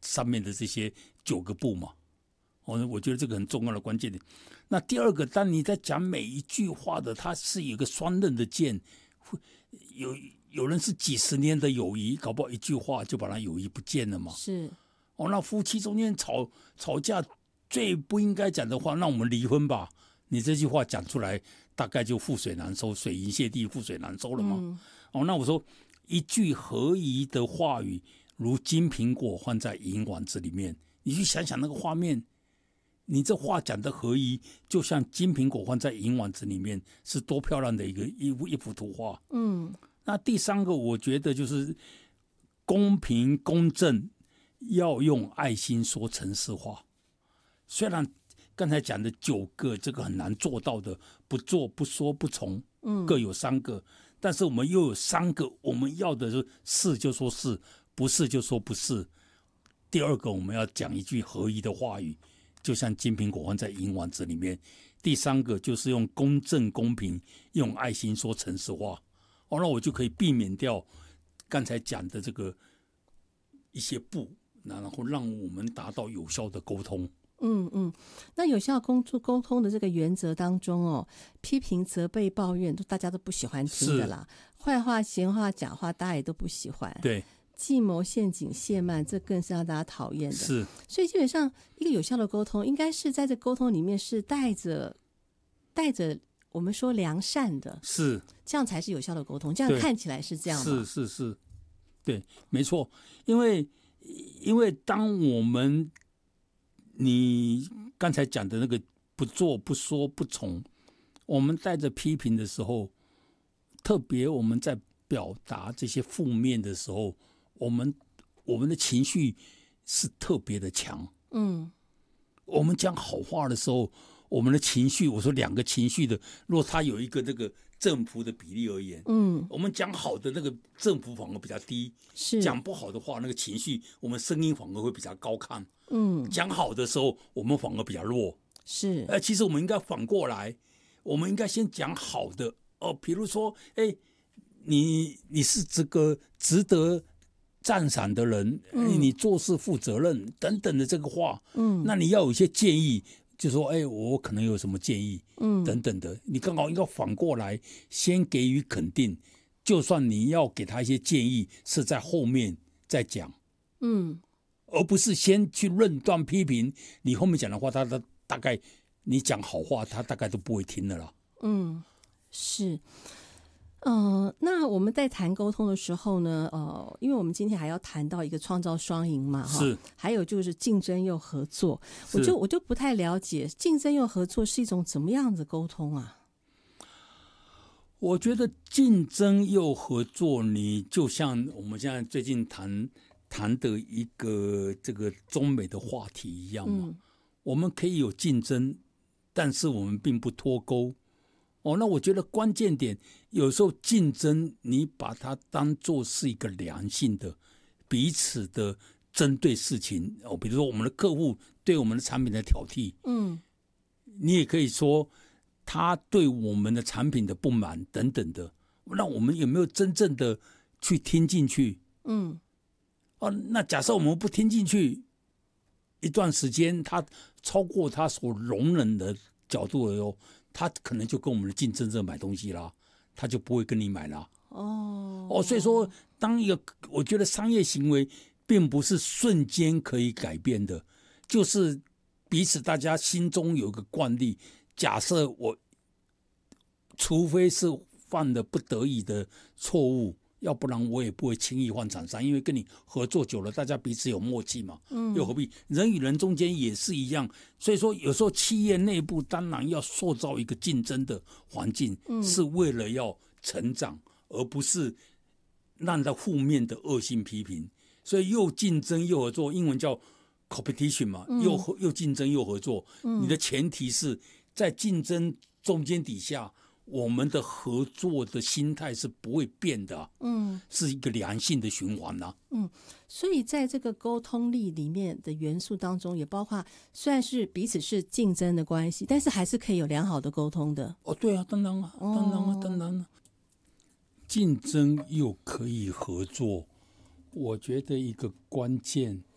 上面的这些9个不嘛。我觉得这个很重要的关键点。那第二个，当你在讲每一句话的，它是有一个双刃的剑，有人是几十年的友谊，搞不好一句话就把他友谊不见了嘛。 是那夫妻中间吵架最不应该讲的话，那我们离婚吧。你这句话讲出来，大概就覆水难收，水银泻地，覆水难收了嘛。那我说一句合宜的话语，如金苹果放在银碗子里面，你去想想那个画面。你这话讲的合宜，就像金苹果放在银碗子里面，是多漂亮的一幅图画。那第三个，我觉得就是公平公正，要用爱心说诚实话。虽然刚才讲的9个，这个很难做到的，不做不说不从，各有3个，但是我们又有3个，我们要的是就说是，不是就说不是。第二个，我们要讲一句合宜的话语，就像金苹果放在银碗子里面。第3个就是用公正公平，用爱心说诚实话。那我就可以避免掉刚才讲的这个一些不，然后让我们达到有效的沟通。 那有效沟通的这个原则当中批评、责备、抱怨大家都不喜欢听的啦，坏话、闲话、假话大家也都不喜欢。 对， 计谋、陷阱、亵慢，这更是让大家讨厌的。 是， 所以基本上一个有效的沟通，应该是在这沟通里面是带着我们说良善的， 是， 这样才是有效的沟通。这样看起来是这样吗？ 是，对，没错。因为当你刚才讲的那个不做不说不从，我们带着批评的时候，特别我们在表达这些负面的时候，我们的情绪是特别的强。我们讲好话的时候，我们的情绪，我说2个情绪的，若它有一个那个振幅的比例而言，我们讲好的那个振幅反而比较低，讲不好的话，那个情绪我们声音反而会比较高亢。讲好的时候，我们反而比较弱。 是， 其实我们应该反过来，我们应该先讲好的比如说，你是这个值得赞赏的人，你做事负责任等等的这个话，那你要有一些建议，就说我可能有什么建议，等等的，你刚好应该反过来先给予肯定，就算你要给他一些建议，是在后面再讲，而不是先去论断批评，你后面讲的话，他大概你讲好话，他大概都不会听的啦。 是。那我们在谈沟通的时候呢，因为我们今天还要谈到一个创造双赢嘛， 是， 还有就是竞争又合作，我就不太了解竞争又合作是一种怎么样的沟通啊？ 我觉得竞争又合作，你就像我们现在最近谈的一个这个中美的话题一样嘛，我们可以有竞争，但是我们并不脱钩。那我觉得关键点，有时候竞争你把它当作是一个良性的彼此的针对事情，比如说我们的客户对我们的产品的挑剔，你也可以说他对我们的产品的不满等等的，那我们有没有真正的去听进去？那假设我们不听进去一段时间，他超过他所容忍的角度的时候，他可能就跟我们的竞争者买东西啦，他就不会跟你买啦。所以说，我觉得商业行为并不是瞬间可以改变的，就是彼此大家心中有一个惯例，假设除非是犯了不得已的错误，要不然我也不会轻易换厂商，因为跟你合作久了，大家彼此有默契嘛，又何必人与人中间也是一样。所以说有时候企业内部当然要塑造一个竞争的环境，是为了要成长，而不是让它负面的恶性批评。所以又竞争又合作，英文叫 competition 嘛，又竞争又合作，你的前提是在竞争中间底下，我们的合作的心态是不会变的，是一个良性的循环啊。 所以在这个沟通力里面的元素当中，也包括虽然是彼此是竞争的关系，但是还是可以有良好的沟通的。 对啊，当然啊，竞争又可以合作，我觉得一个关键